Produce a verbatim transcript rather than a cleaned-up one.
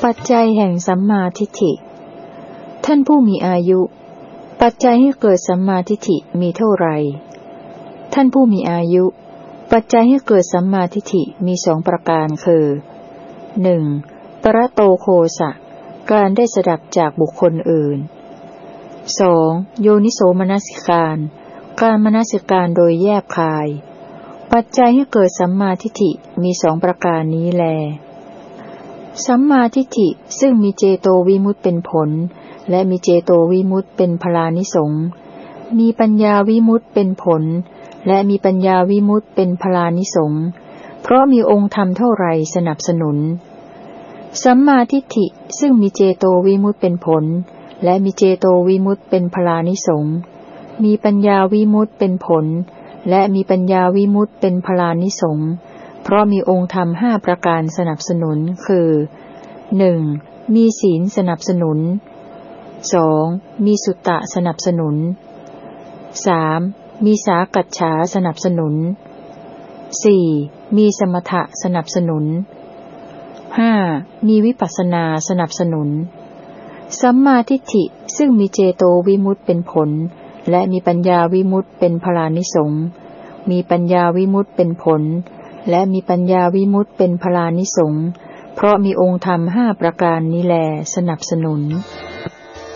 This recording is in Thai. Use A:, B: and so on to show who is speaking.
A: ปัจจัยแห่งสัมมาทิฏฐิท่านผู้มีอายุปัจจัยให้เกิดสัมมาทิฏฐิมีเท่าไหร่ท่านผู้มีอายุปัจจัยให้เกิดสัมมาทิฏฐิมีสองประการคือหนึ่งปรโตโคสะการได้สดับจากบุคคลอื่นสองโยนิโสมนสิการการมนสิการโดยแยบคายปัจจัยให้เกิดสัมมาทิฏฐิมีสองประการนี้แลสัมมาทิฏฐิซึ่งมีเจโตวิมุตติเป็นผลและมีเจโตวิมุตติเป็นพลานิสงส์มีปัญญาวิมุตติเป็นผลและมีปัญญาวิมุตติเป็นพลานิสงส์เพราะมีองค์ธรรมเท่าไรสนับสนุนสัมมาทิฏฐิซึ่งมีเจโตวิมุตติเป็นผลและมีเจโตวิมุตติเป็นพลานิสงส์มีปัญญาวิมุตติเป็นผลและมีปัญญาวิมุตติเป็นพลานิสงส์เพราะมีองค์ธรรมห้าประการสนับสนุนคือหนึ่งมีศีลสนับสนุนสองมีสุตตะสนับสนุนสามมีสากัจฉาสนับสนุนสี่มีสมถะสนับสนุนห้ามีวิปัสสนาสนับสนุนสัมมาทิฏฐิซึ่งมีเจโตวิมุตติเป็นผลและมีปัญญาวิมุตติเป็นพลานิสงส์มีปัญญาวิมุตติเป็นผลและมีปัญญาวิมุตติเป็นพลานิสงส์เพราะมีองค์ธรรมห้าประการนี้แลสนับสนุน